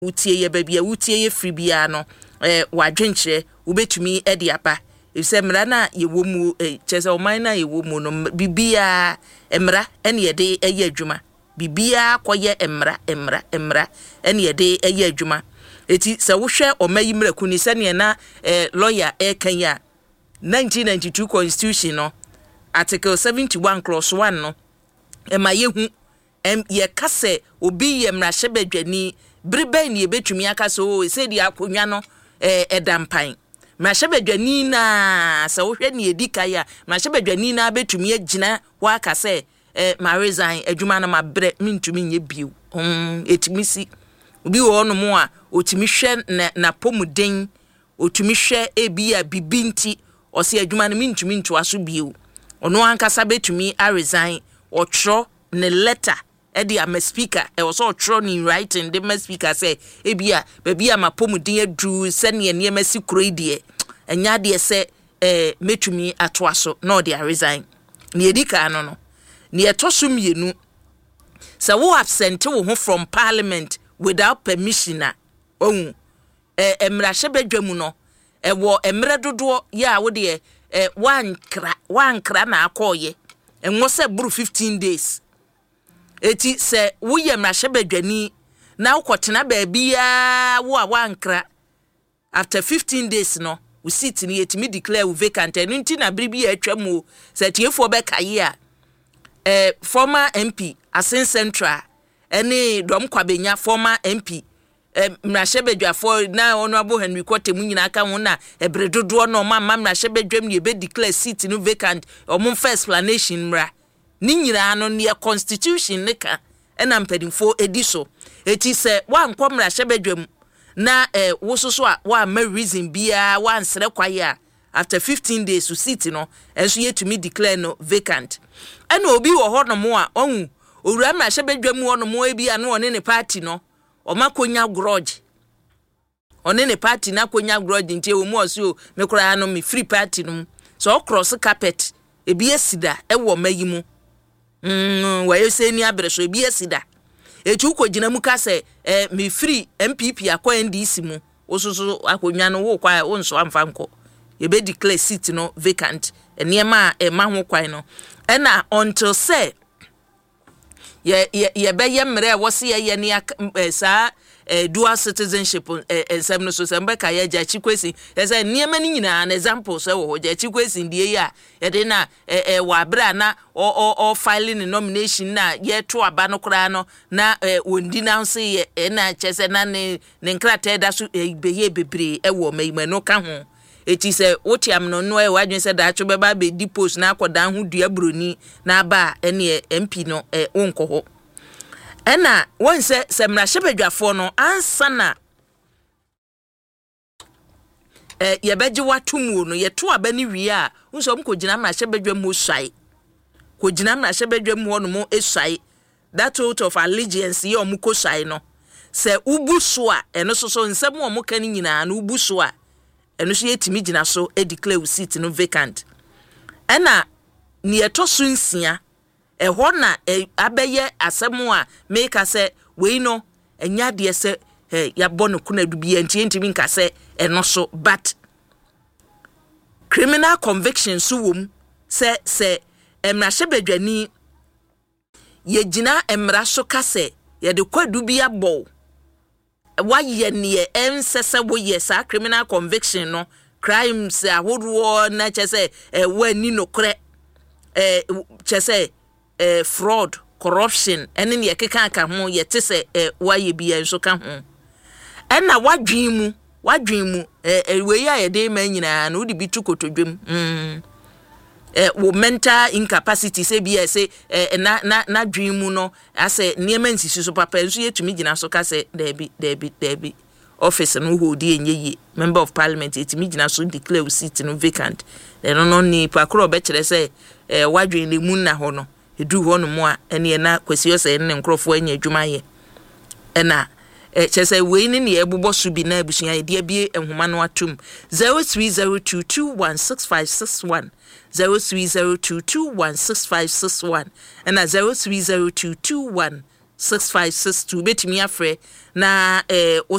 utie ye baby utie ye free bia no wadwenkyere ubetumi e de aba efse mra na ye wo mu chese oman na ye wo mu no bibia emra ene ye de eye adwuma bibia koye emra ene ye de eye adwuma eti se wo hwe omayi mra kuni se ne na lawyer kan ya 1992 constitution no article 71 clause 1 no ema yehu ye kase obi ye mra hyebadwani brebe ni ebetumi akase o se di akonwa no edampan mra hyebadwani na se wo hwe ne edika ya mra hyebadwani na betumi agina wa akase ma resign adwuma na mabre mintumi nye biu etimisi obi wo no mo a otimi hwe na pomuden otumi hwe ebia bibinti ose adwuma na mintumi ntoa so biu ono ankasa betumi a resign otro ne letter edi am speaker was all thrown in writing the speaker say ebia bebia mapomuden adu se ne ne masi kroidie enya de se metumi atoa so no de resign ne edika no ne etosum yenu se wo absent wo ho from parliament without permission ohun emra hyebadwamu no wo emre dodo ya wo de wankra na akoye enwo se buru 15 days eti se wo ye mra hyebadwani na ukotena baabia wo a wankra after 15 days no we sit ni etimi declare we vacant enu nti na bribi atwamu se tiefo be kaye a former MP Asen Central ene dom kwabenya former MP mra hyebadwafo na honorable Henry Kwate mu nyina aka ho na ebredodo no mama mra hyebadwam ni be declare seat no vacant omo first explanation mra ni nyira no ne constitution ne ka ena mpadinfo ediso eti se wankwa mra hyebadwam na wososo a wa ma reason bia wansere kwaye a after 15 days to seat no enso yetumi declare no vacant ena obi wo ho no mo a ohu owura mra hyebadwam wo no mo bia no one ne party no omakonya grudge one ne party na konya grudge ntie wo mu oso mekora no me free party no so cross carpet ebi asida wo mayimu wayo se ni abreso ebi asida etu kogina mu ka se me free MPP akwa NDC mu osusu akonya no wo kwa wo nso amfa nko ebe declare seat no vacant eniema ma ho kwan no na until say ye be ye mre wo se ye ni sa dual citizenship ensem no so sembe ka ye ja chikwesi say niema ni nyina an example so wo ja chikwesi ndie ya ye de na wa bra na o filing nomination na ye to aba no kra no na wondi na nse ye na chese na ne nkrata da so be ye bebre wo mai no ka ho eti se wotiam no no wadwen se da atwo beba be di post na akoda ho dua broni na ba ene MP no onko ho ena won se mra hyebadwafo no ansa na ye beje watomu no ye to aba ni wie a unso mkogina mra hyebadwam osai kogina mra hyebadwam ho no mo esai that oath of allegiance ye omukosai no se ubuso a eno so nsem omukani nyina na ubuso a eno so yetimi gina so e declare seat no vacant ena ni etoso nsia ho na abeye asemu a make ase we no enya de se ya bono kuna dubi ntimi nka se eno so but criminal conviction so wom se emra hyebadwani ye gina emra so kase ye de kwadu bi abo waye ne ensese wo yes criminal conviction no crimes ahodo na chese wani no kre chese fraud corruption ene ne keka aka ho ye tese waye bia nso ka ho ena wadwen mu we ya ye de ma nyina na odi bi tukotodwem wo mental incapacity se bia se na dwen mu no ase niema nsisi so papa nso yetumi gina so ka se debi office no hodi enyeyi member of parliament yetumi gina so declare seat no vacant no ni pakro be kire se wadwen le mu na ho no edu ho no mo a ene na kwesi ose ne nkrofo anya adwuma ye ena chese we ni ne ebubo so bi na abusuan ye de bie enhoma no atum 0302216561 0302216561 and 0302216562 betimi afre na